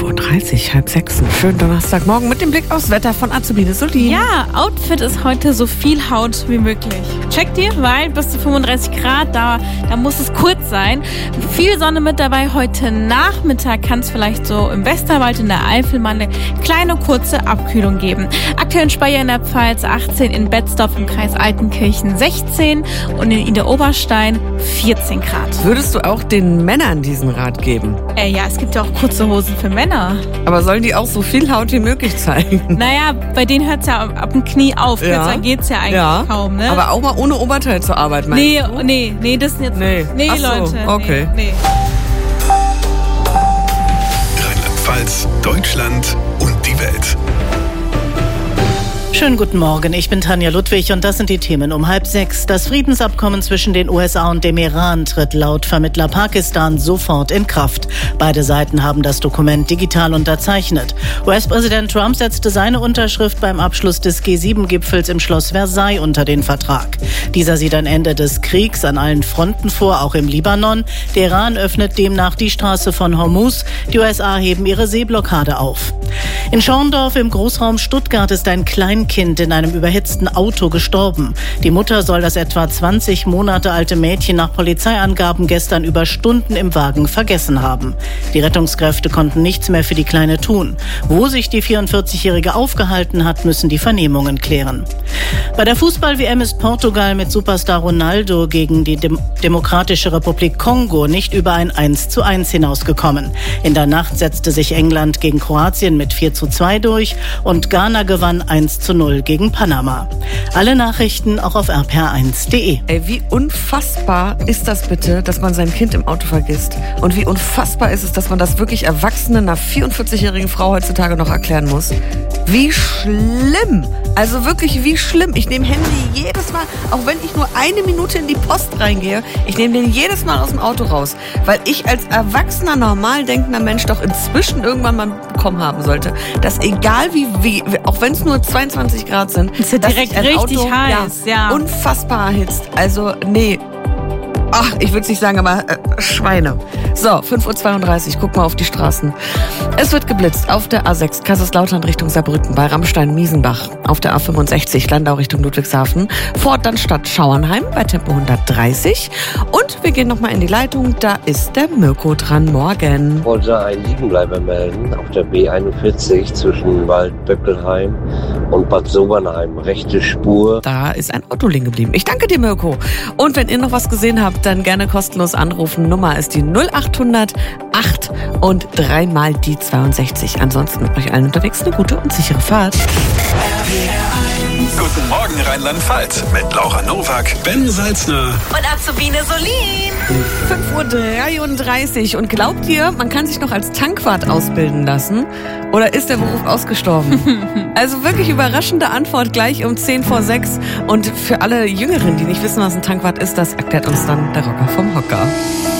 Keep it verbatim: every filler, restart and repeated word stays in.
Uhr dreißig, halb sechs. Schönen Donnerstagmorgen mit dem Blick aufs Wetter von Azubine Solin. Ja, Outfit ist heute so viel Haut wie möglich. Check dir, weil bis zu fünfunddreißig Grad, da, da muss es kurz sein. Viel Sonne mit dabei. Heute Nachmittag kann es vielleicht so im Westerwald, in der Eifel mal eine kleine, kurze Abkühlung geben. Aktuell in Speyer in der Pfalz achtzehn, in Betzdorf im Kreis Altenkirchen sechzehn und in Idar-Oberstein vierzehn Grad. Würdest du auch den Männern diesen Rat geben? Äh, ja, es gibt ja auch kurze Hosen für Männer. Aber sollen die auch so viel Haut wie möglich zeigen? Naja, bei denen hört es ja ab dem Knie auf. Ja. Kürzer geht's ja eigentlich Ja. kaum, ne? Aber auch mal ohne Oberteil zur Arbeit, meinst Nee, du? nee, nee, das sind jetzt... Nee. Nee, Ach so, Leute. okay. Nee, nee. Rheinland-Pfalz, Deutschland und die Welt. Schönen guten Morgen, ich bin Tanja Ludwig und das sind die Themen um halb sechs. Das Friedensabkommen zwischen den U S A und dem Iran tritt laut Vermittler Pakistan sofort in Kraft. Beide Seiten haben das Dokument digital unterzeichnet. U S-Präsident Trump setzte seine Unterschrift beim Abschluss des G sieben Gipfels im Schloss Versailles unter den Vertrag. Dieser sieht ein Ende des Kriegs an allen Fronten vor, auch im Libanon. Der Iran öffnet demnach die Straße von Hormuz. Die U S A heben ihre Seeblockade auf. In Schorndorf im Großraum Stuttgart ist ein Kleinkind in einem überhitzten Auto gestorben. Die Mutter soll das etwa zwanzig Monate alte Mädchen nach Polizeiangaben gestern über Stunden im Wagen vergessen haben. Die Rettungskräfte konnten nichts mehr für die Kleine tun. Wo sich die vierundvierzigjährige aufgehalten hat, müssen die Vernehmungen klären. Bei der Fußball-W M ist Portugal mit Superstar Ronaldo gegen die Dem- Demokratische Republik Kongo nicht über ein eins zu eins hinausgekommen. In der Nacht setzte sich England gegen Kroatien mit vier zu zwei durch und Ghana gewann eins zu null gegen Panama. Alle Nachrichten auch auf r p r eins punkt d e. Ey, wie unfassbar ist das bitte, dass man sein Kind im Auto vergisst? Und wie unfassbar ist es, dass man das wirklich Erwachsenen einer vierundvierzigjährigen Frau heutzutage noch erklären muss? Wie schlimm! Also wirklich wie schlimm. Ich nehme Handy jedes Mal, auch wenn ich nur eine Minute in die Post reingehe, ich nehme den jedes Mal aus dem Auto raus. Weil ich als erwachsener, normal denkender Mensch doch inzwischen irgendwann mal bekommen haben sollte, dass egal wie, wie auch wenn es nur zweiundzwanzig Grad sind, Ist ja dass direkt sich ein richtig Auto, heiß, ja. unfassbar erhitzt. Also, nee. Ach, ich würde nicht sagen, aber äh, Schweine. So, fünf Uhr zweiunddreißig, guck mal auf die Straßen. Es wird geblitzt auf der A sechs, Kaiserslautern Richtung Saarbrücken, bei Rammstein-Miesenbach. Auf der A fünfundsechzig, Landau Richtung Ludwigshafen. Vor dann Stadt Schauernheim bei Tempo hundertdreißig. Und wir gehen nochmal in die Leitung, da ist der Mirko dran. Morgen. Ich wollte einen Liegenbleiber melden auf der B einundvierzig zwischen Waldböckelheim und Bad Sobernheim. Rechte Spur. Da ist ein Auto liegen geblieben. Ich danke dir, Mirko. Und wenn ihr noch was gesehen habt, dann gerne kostenlos anrufen. Nummer ist die null achthundert acht und dreimal die zweiundsechzig. Ansonsten euch allen unterwegs eine gute und sichere Fahrt. Guten Morgen Rheinland-Pfalz mit Laura Nowak, Ben Salzner. Und Azubine Solin. fünf Uhr dreiunddreißig. Und glaubt ihr, man kann sich noch als Tankwart ausbilden lassen? Oder ist der Beruf ausgestorben? Also wirklich überraschende Antwort gleich um zehn vor sechs. Und für alle Jüngeren, die nicht wissen, was ein Tankwart ist, das erklärt uns dann der Rocker vom Hocker.